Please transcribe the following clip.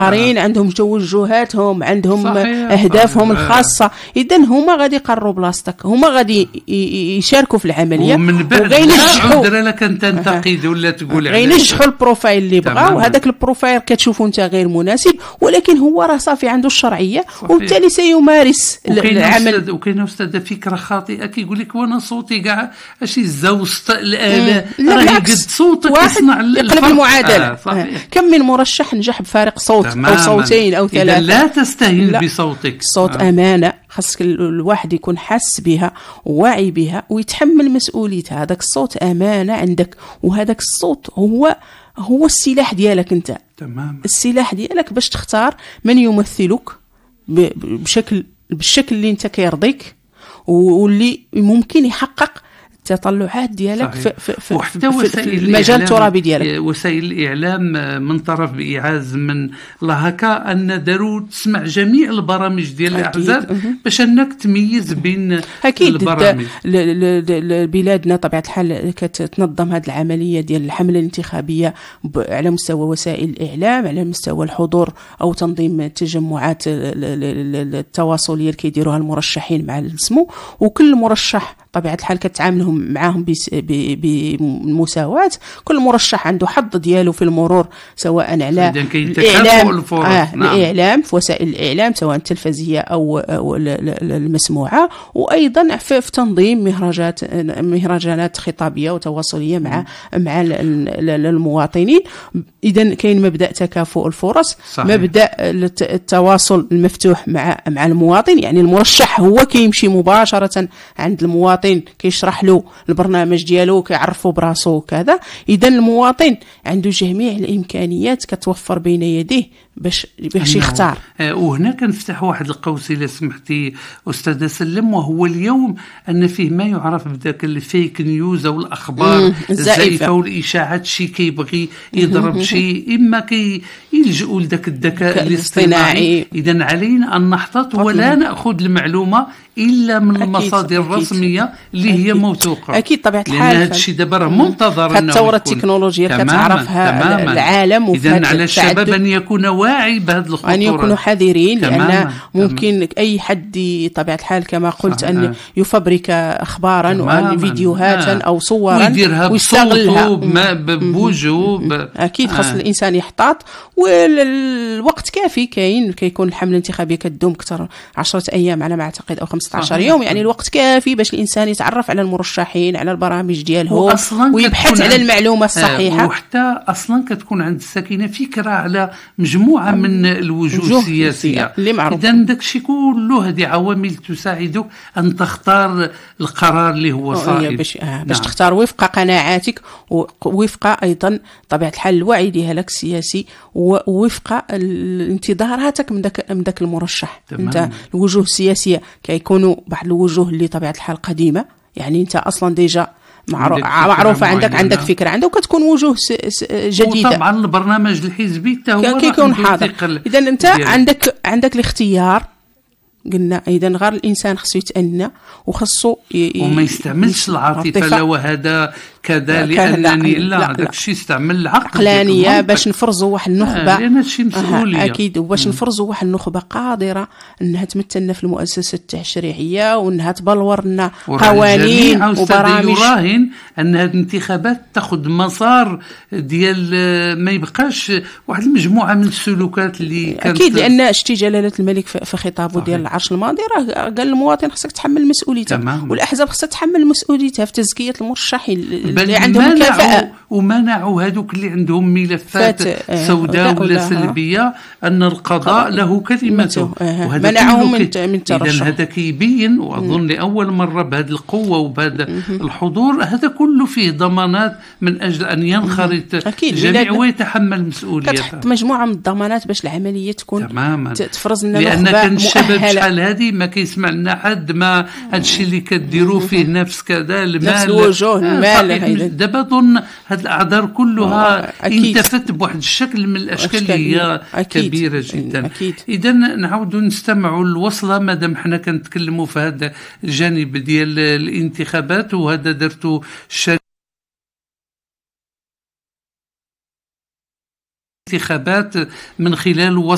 آخرين عندهم توجهاتهم، عندهم صحيح. أهدافهم الخاصة. إذا هما غادي يقرروا بلاصتك، هما غادي يشاركوا في العملية، ومن بعد عذر لك أن تنتقد ولا تقول غينجحوا البروفايل اللي بغاو، وهذاك البروفايل كتشوفوا أنت غير مناسب، ولكن هو راه صافي عنده الشرعية، وبالتالي سيمارس العمل. وكاين أستاذ فكرة خاطئة كيقول لك وانا صوتي كاع اشي الزوسط الآلة، راه قد صوتك يصنع يقلب المعادلة. كم من مرشح نجح بفارق صوت أو صوتين أو ثلاثة. لا تستهين بصوتك. الصوت أمانة، خاصك الواحد يكون حاس بها وواعي بها ويتحمل مسؤوليتها. هذاك الصوت أمانة عندك، وهذاك الصوت هو السلاح ديالك أنت. تمام. السلاح ديالك باش تختار من يمثلك بالشكل اللي أنت كيرضيك، واللي ممكن يحقق التطلعات ديالك في المجال الترابي ديالك. وسائل الإعلام من طرف بإعاز من لهكا أن داروا تسمع جميع البرامج ديال الأحزاب باش أنك تميز بين البرامج. بلادنا طبيعة الحال كتنظم هذه العملية ديال الحملة الانتخابية على مستوى وسائل الإعلام، على مستوى الحضور أو تنظيم التجمعات التواصلية اللي كيديروها المرشحين مع السمو، وكل مرشح طبيعة الحال كتعاملهم معاهم بالمساواة. كل مرشح عنده حظ ديالو في المرور، سواء على الإعلام الإعلام في وسائل الإعلام سواء التلفزية أو المسموعة، وأيضا في تنظيم مهرجانات خطابية وتواصلية مع المواطنين. إذن كاين مبدأ تكافؤ الفرص. صحيح. مبدأ التواصل المفتوح مع المواطن، يعني المرشح هو كيمشي مباشرة عند المواطن كيشرح له البرنامج ديالو، كيعرفه براسو وكذا. إذا المواطن عنده جميع الإمكانيات كتوفر بين يديه باش يختار. وهنا كنفتح واحد القوس إلا سمحتي أستاذة سلم، وهو اليوم أن فيه ما يعرف بذاك الفيك نيوز أو الأخبار الزائفة والإشاعات. شي كيبغي يضرب شي، إما يلجؤوا لذاك الذكاء الاصطناعي. إذن علينا أن نحتاط ولا نأخذ المعلومة إلا من المصادر الرسمية اللي هي موثوقة. أكيد طبيعة الحال، لأن هذا الشيء دابا منتظر الثورة التكنولوجية كتعرفها العالم. إذن على الشباب أن يكون واعي بهذه الخطورة، أن يكونوا حذرين، لأن ممكن أي حد طبيعة الحال كما قلت أن يفبرك أخبارا وأن فيديوهات أو صورا ويديرها بصوته بوجهه. أكيد خاص الإنسان يحتاط، والوقت كافي. كيكون الحملة الانتخابية كتدوم أكثر 10 أيام على ما أعتقد أو 15 يوم، يعني الوقت كافي باش الإنسان يتعرف على المرشحين، على البرامج ديالهم، ويبحث على المعلومة الصحيحة. وحتى أصلا كتكون عند الساكنة فكرة على مجموعة من الوجوه السياسية اللي معروف. إذن داكشي كله هذه عوامل تساعدك أن تختار القرار اللي هو صائب باش تختار وفق قناعاتك، ووفق أيضا طبيعة الحال الوعي ديالك السياسي، ووفق انتظاراتك من ذاك المرشح. انت الوجوه السياسية كيكونوا بعض الوجوه اللي طبيعة الحال قديمة، يعني انت أصلا ديجا معروفة عندك فكرة عنده، وكتكون وجوه جديدة. وطبعا البرنامج الحزبي هو كيكون حاضر. إذا أنت عندك الاختيار. قلنا إذا غير الإنسان خصو يتأنى وخصو وما يستعملش العاطفة. لو هذا كذا لأنني لا داك الشيء استعمل العقلانية باش نفرزوا واحد النخبة. لأن هادشي مسؤولية. أكيد، وباش نفرزوا واحد النخبة قادرة أنها تمثلنا في المؤسسة التشريعية، وأنها تبلور لنا قوانين وبرامج. يراهن أن هذه الانتخابات تأخذ مسار ديال ما يبقاش واحد المجموعة من السلوكات اللي كانت. أكيد، لأن شتي جلالة الملك في خطابه ديال العرش الماضي راه قال المواطن خصك تحمل مسؤوليتها، والأحزاب خصها تحمل مسؤوليتها في تزكية المرشحين اللي عندهم كفاءة. ومنعوا هذوك اللي عندهم ملفات سوداء ولا سلبية أن القضاء له كلمته، منعهم من الترشح. إذن هذا كيبين، وأظن لأول مرة بهذه القوة وبهذا الحضور، هذا كله فيه ضمانات من أجل أن ينخرط الجميع ويتحمل مسؤوليته. كتحط مجموعة من الضمانات باش العملية تكون تفرز لنا لأن كان الشباب شحال هذه ما كيسمع لنا حد ما هادشي اللي كديروا فيه نفس كذا المال، نفس الوجوه المال. دابا ظن هاد الأعذار كلها انتفت بواحد الشكل من الأشكال اللي هي كبيرة جدا. إذا نعاودوا نستمعوا الوصلة مادام حنا كنتكلموا في هذا الجانب ديال الانتخابات، وهذا درتوا الانتخابات من خلال